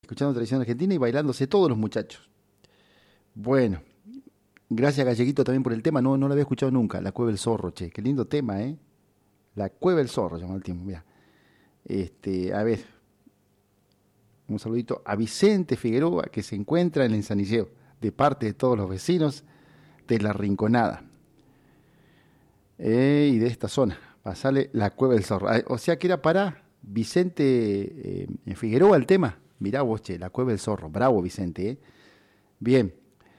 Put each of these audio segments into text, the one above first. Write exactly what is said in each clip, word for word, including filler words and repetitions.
Escuchando Tradición Argentina y bailándose todos los muchachos. Bueno, gracias Galleguito también por el tema, no, no lo había escuchado nunca, La Cueva del Zorro, che, qué lindo tema, ¿eh? La Cueva del Zorro, llama el tiempo, mira. Este, a ver, un saludito a Vicente Figueroa, que se encuentra en el ensanilleo, de parte de todos los vecinos de La Rinconada. Eh, y de esta zona, pasale La Cueva del Zorro. O sea que era para Vicente eh, Figueroa el tema. Mirá vos, che, La Cueva del Zorro. Bravo, Vicente, ¿eh? Bien.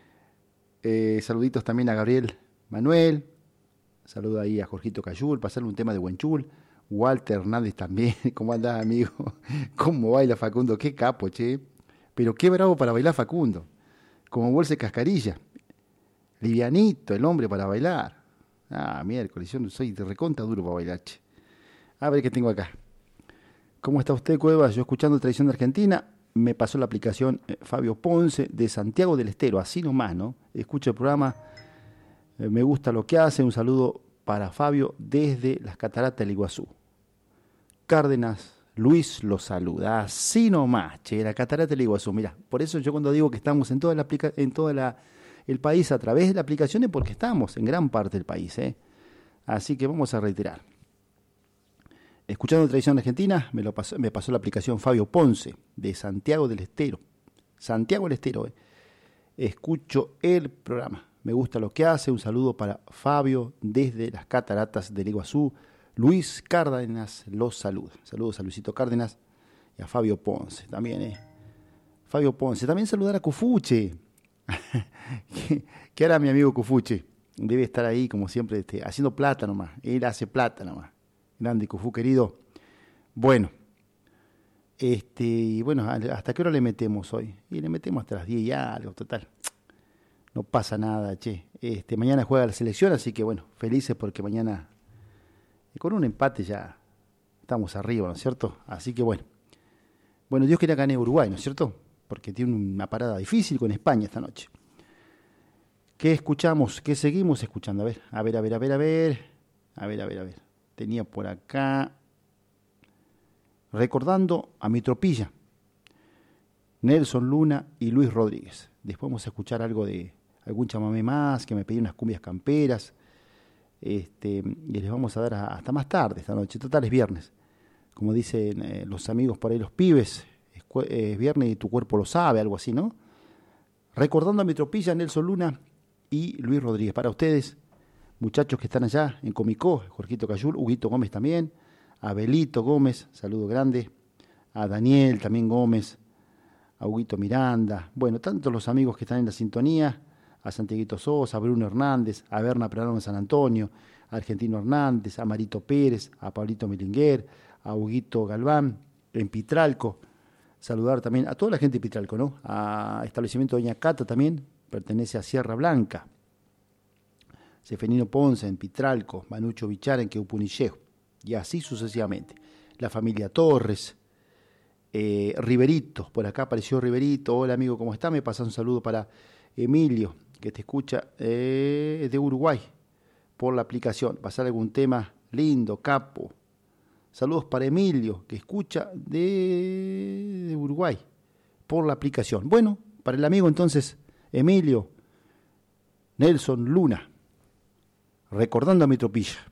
Eh, saluditos también a Gabriel Manuel. Saludo ahí a Jorgito Cayul. Pasarle un tema de Huenchul. Walter Hernández también. ¿Cómo andás, amigo? ¿Cómo baila Facundo? Qué capo, che. Pero qué bravo para bailar Facundo. Como bolsa de cascarilla. Livianito el hombre para bailar. Ah, miércoles, yo soy de reconta duro para bailar, che. A ver qué tengo acá. ¿Cómo está usted, Cuevas? Yo escuchando Tradición de Argentina, me pasó la aplicación eh, Fabio Ponce de Santiago del Estero, así nomás, ¿no? Escucho el programa, eh, me gusta lo que hace, un saludo para Fabio desde las Cataratas del Iguazú. Cárdenas, Luis lo saluda, así nomás, che, la Catarata del Iguazú, mirá, por eso yo cuando digo que estamos en toda la aplica en toda la, el país a través de la aplicación es porque estamos en gran parte del país, ¿eh? Así que vamos a reiterar. Escuchando Tradición Argentina, me, lo pasó, me pasó la aplicación Fabio Ponce, de Santiago del Estero. Santiago del Estero, eh. Escucho el programa. Me gusta lo que hace. Un saludo para Fabio desde las Cataratas del Iguazú. Luis Cárdenas los saluda. Saludos a Luisito Cárdenas y a Fabio Ponce también, eh. Fabio Ponce. También saludar a Cufuche. ¿Qué hará mi amigo Cufuche? Debe estar ahí, como siempre, este, haciendo plata nomás. Él hace plata nomás. Grande Cufú, querido. Bueno, este, y bueno, ¿hasta qué hora le metemos hoy? Y le metemos hasta las diez y algo, total. No pasa nada, che. Este, mañana juega la selección, así que bueno, felices porque mañana, con un empate ya estamos arriba, ¿no es cierto? Así que bueno. Bueno, Dios quiera gane Uruguay, ¿no es cierto? Porque tiene una parada difícil con España esta noche. ¿Qué escuchamos? ¿Qué seguimos escuchando? A ver, a ver, a ver, a ver, a ver. A ver, a ver, a ver. Tenía por acá, recordando a mi tropilla, Nelson Luna y Luis Rodríguez. Después vamos a escuchar algo de algún chamamé más, que me pedí unas cumbias camperas, este, y les vamos a dar a, hasta más tarde esta noche. Total, es viernes. Como dicen eh, los amigos por ahí, los pibes, es, es viernes y tu cuerpo lo sabe, algo así, ¿no? Recordando a mi tropilla, Nelson Luna y Luis Rodríguez. Para ustedes, muchachos que están allá en Comicó, Jorgito Cayul, Huguito Gómez también, a Belito Gómez, saludo grande, a Daniel también Gómez, a Huguito Miranda, bueno, tantos los amigos que están en la sintonía, a Santiaguito Sosa, a Bruno Hernández, a Berna Perano en San Antonio, a Argentino Hernández, a Marito Pérez, a Pablito Melinguer, a Huguito Galván, en Pitralco, saludar también a toda la gente de Pitralco, ¿no? A establecimiento Doña Cata también, pertenece a Sierra Blanca. Seferino Ponce en Pitralco, Manucho Bichara en Queupunillejo, y así sucesivamente. La familia Torres, eh, Riverito, por acá apareció Riverito. Hola amigo, ¿cómo está? Me pasa un saludo para Emilio, que te escucha eh, de Uruguay, por la aplicación. Pasar algún tema lindo, capo. Saludos para Emilio, que escucha de, de Uruguay, por la aplicación. Bueno, para el amigo entonces, Emilio, Nelson Luna. Recordando a mi tropilla.